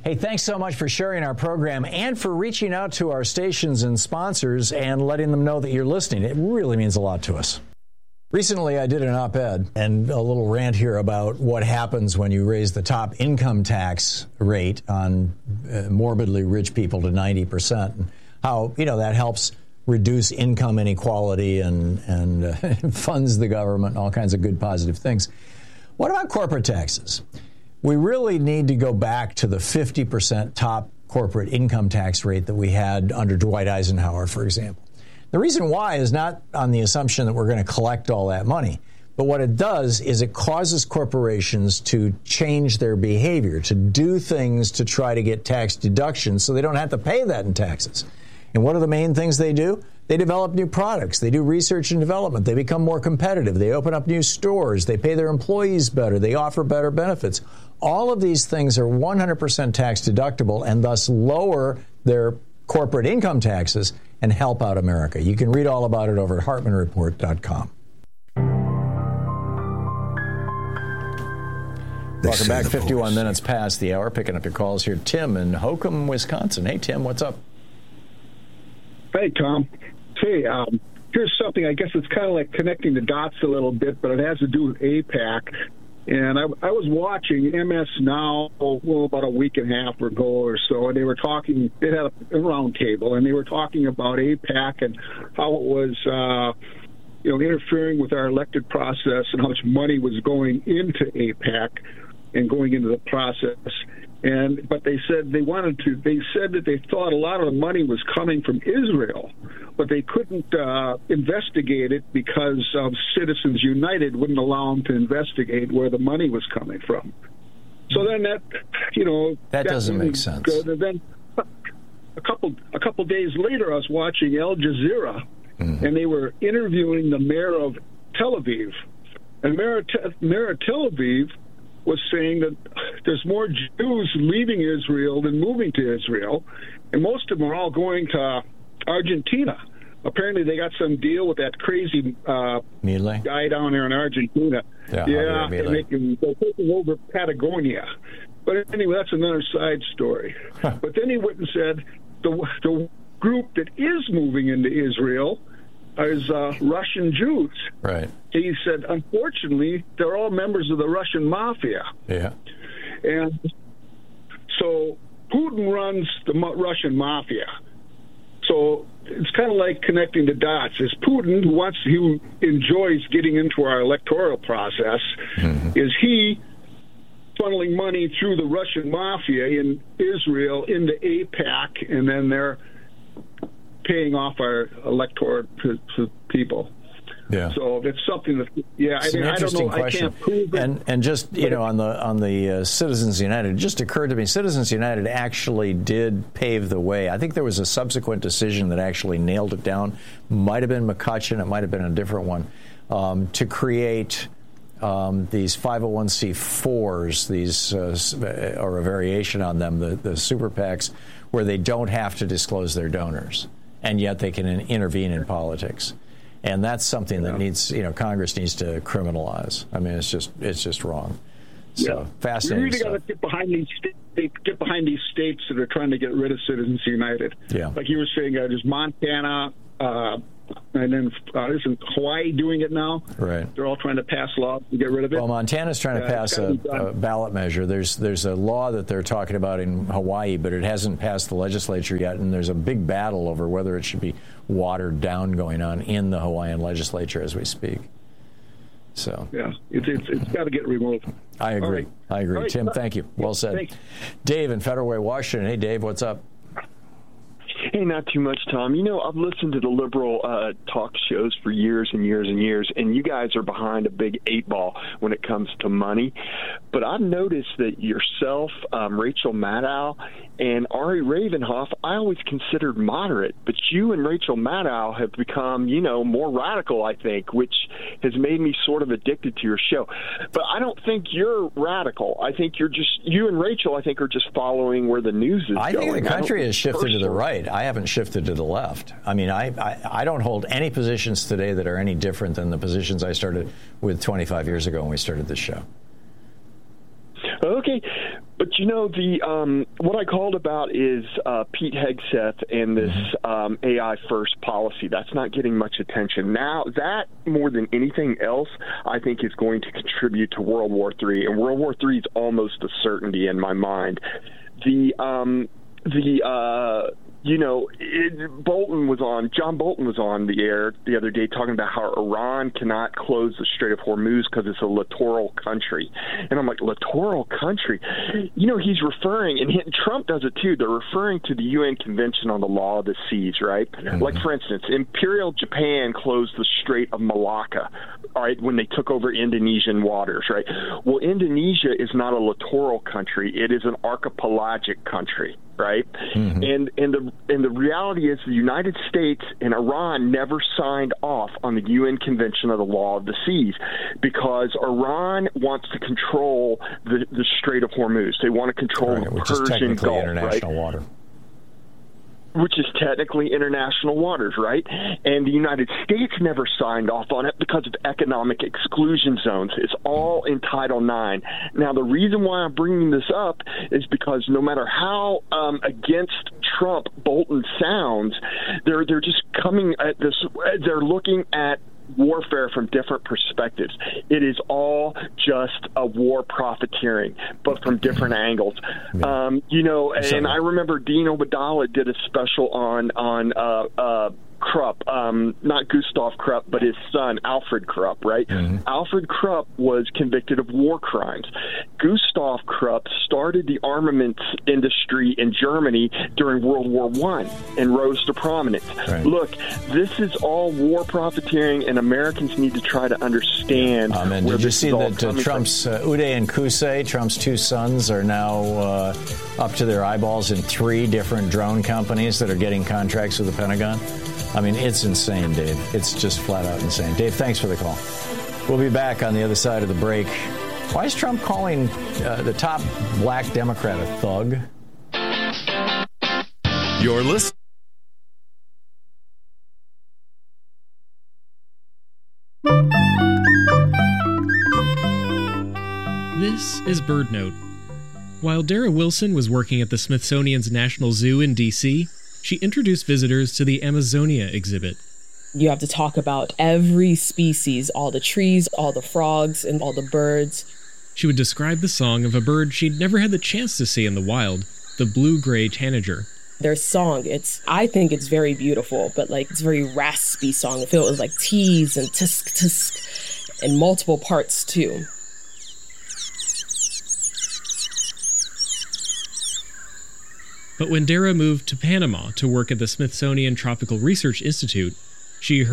Hey, thanks so much for sharing our program and for reaching out to our stations and sponsors and letting them know that you're listening. It really means a lot to us. Recently, I did an op-ed and a little rant here about what happens when you raise the top income tax rate on morbidly rich people to 90%, and how, that helps reduce income inequality and funds the government and all kinds of good, positive things. What about corporate taxes? We really need to go back to the 50% top corporate income tax rate that we had under Dwight Eisenhower, for example. The reason why is not on the assumption that we're going to collect all that money, but what it does is it causes corporations to change their behavior, to do things to try to get tax deductions so they don't have to pay that in taxes. And what are the main things they do? They develop new products. They do research and development. They become more competitive. They open up new stores. They pay their employees better. They offer better benefits. All of these things are 100% tax deductible and thus lower their corporate income taxes and help out America. You can read all about it over at HartmanReport.com. Welcome back. 51 minutes past the hour. Picking up your calls here. Tim in Hokum, Wisconsin. Hey, Tim, what's up? Hey, Tom. Hey, here's something. I guess it's kind of like connecting the dots a little bit, but it has to do with AIPAC. And I was watching MS Now, about a week and a half ago or so, and they were talking. They had a round table, and they were talking about AIPAC and how it was, interfering with our elected process and how much money was going into AIPAC and going into the process. But they said they said that they thought a lot of the money was coming from Israel, but they couldn't investigate it because of Citizens United wouldn't allow them to investigate where the money was coming from. So then that doesn't make sense. Then a couple days later, I was watching Al Jazeera, and they were interviewing the mayor of Tel Aviv, and Mayor of Tel Aviv was saying that there's more Jews leaving Israel than moving to Israel, and most of them are all going to Argentina. Apparently, they got some deal with that crazy guy down there in Argentina. Yeah, they're taking over Patagonia. But anyway, that's another side story. But then he went and said the group that is moving into Israel is Russian Jews. Right. He said, unfortunately, they're all members of the Russian mafia. Yeah. And so Putin runs the Russian mafia. So it's kind of like connecting the dots. Is Putin, who enjoys getting into our electoral process, is he funneling money through the Russian mafia in Israel into AIPAC, and then they're paying off our electorate people. Yeah. So it's something that, I don't know. Question. I can't prove it. And just, on the Citizens United, it just occurred to me, Citizens United actually did pave the way. I think there was a subsequent decision that actually nailed it down. Might have been McCutcheon. It might have been a different one, to create these 501c4s, these or a variation on them, the super PACs, where they don't have to disclose their donors, and yet they can intervene in politics. And that's something that needs, Congress needs to criminalize. I mean, it's just wrong. So fascinating. We really got to get behind these states that are trying to get rid of Citizens United. Yeah. Like you were saying, there's Montana, and then isn't Hawaii doing it now? Right. They're all trying to pass laws to get rid of it. Well, Montana's trying to pass a ballot measure. There's a law that they're talking about in Hawaii, but it hasn't passed the legislature yet, and there's a big battle over whether it should be watered down going on in the Hawaiian legislature as we speak. So yeah, it's got to get removed. I agree. Right. Right. Tim, thank you. Well said. Thanks. Dave in Federal Way, Washington. Hey, Dave, what's up? Hey, not too much, Tom. I've listened to the liberal talk shows for years and years and years, and you guys are behind a big 8-ball when it comes to money. But I've noticed that yourself, Rachel Maddow, and Ari Ravenhoff, I always considered moderate, but you and Rachel Maddow have become, more radical, I think, which has made me sort of addicted to your show. But I don't think you're radical. I think you and Rachel, I think, are just following where the news is going. I think the country has shifted to the right. I haven't shifted to the left. I mean, I don't hold any positions today that are any different than the positions I started with 25 years ago when we started this show. Okay. But But the what I called about is Pete Hegseth and this AI first policy. That's not getting much attention. Now, that more than anything else, I think is going to contribute to World War III, and World War III is almost a certainty in my mind. John Bolton was on the air the other day talking about how Iran cannot close the Strait of Hormuz because it's a littoral country. And I'm like, littoral country? He's referring, and Trump does it too, they're referring to the UN Convention on the Law of the Seas, right? Mm-hmm. Like, for instance, Imperial Japan closed the Strait of Malacca, all right, when they took over Indonesian waters, right? Well, Indonesia is not a littoral country. It is an archipelagic country. Right, and the reality is the United States and Iran never signed off on the UN Convention of the Law of the Seas because Iran wants to control the Strait of Hormuz. They want to control the Persian Gulf, international water. Which is technically international waters, right? And the United States never signed off on it because of economic exclusion zones. It's all in Title IX. Now, the reason why I'm bringing this up is because no matter how against Trump Bolton sounds, they're just coming at this. They're looking at warfare from different perspectives. It is all just a war profiteering, but from different angles. And I remember Dean Obeidallah did a special on Krupp, not Gustav Krupp, but his son, Alfred Krupp, right? Mm-hmm. Alfred Krupp was convicted of war crimes. Gustav Krupp started the armaments industry in Germany during World War I and rose to prominence. Right. Look, this is all war profiteering, and Americans need to try to understand where Did you this see is all that coming Trump's from. Uday and Qusay, Trump's two sons, are now up to their eyeballs in 3 different drone companies that are getting contracts with the Pentagon? I mean, it's insane, Dave. It's just flat out insane. Dave, thanks for the call. We'll be back on the other side of the break. Why is Trump calling the top black Democrat a thug? You're listening. This is BirdNote. While Dara Wilson was working at the Smithsonian's National Zoo in D.C., she introduced visitors to the Amazonia exhibit. You have to talk about every species, all the trees, all the frogs, and all the birds. She would describe the song of a bird she'd never had the chance to see in the wild, the blue-gray tanager. Their song, I think it's very beautiful, but it's very raspy song. I feel it was like tease and tisk tisk and multiple parts too. But when Dara moved to Panama to work at the Smithsonian Tropical Research Institute, she heard